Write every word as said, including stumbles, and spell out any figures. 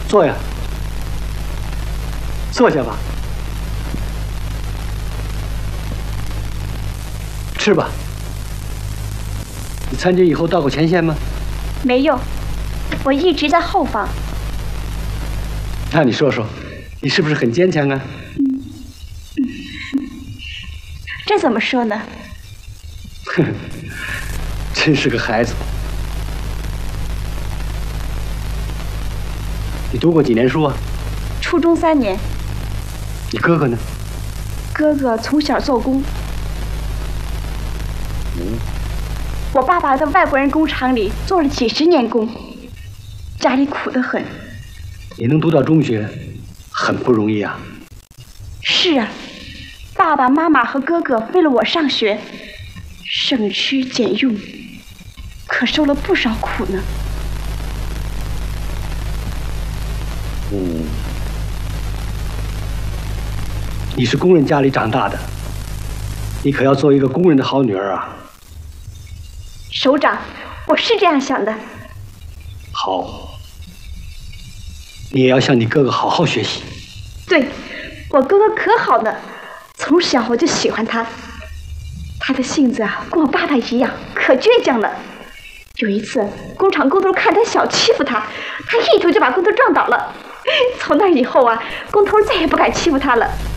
坐呀，坐下吧，吃吧。你参军以后到过前线吗？ 没有，我一直在后方。 那你说说，你是不是很坚强啊？ 嗯嗯，这怎么说呢？ 哼，真是个孩子。你读过几年书啊？ 初中三年。 你哥哥呢？ 哥哥从小做工。 嗯。 我爸爸在外国人工厂里做了几十年工，家里苦得很。 你能读到中学，很不容易啊。 是啊，爸爸妈妈和哥哥为了我上学，省吃俭用，可受了不少苦呢。 嗯，你是工人家里长大的，你可要做一个工人的好女儿啊。 首长，我是这样想的。 好，你也要向你哥哥好好学习。 对，我哥哥可好呢，从小我就喜欢他。他的性子啊，跟我爸爸一样，可倔强了。有一次，工厂工头看他小欺负他，他一头就把工头撞倒了。从那以后啊，工头再也不敢欺负他了。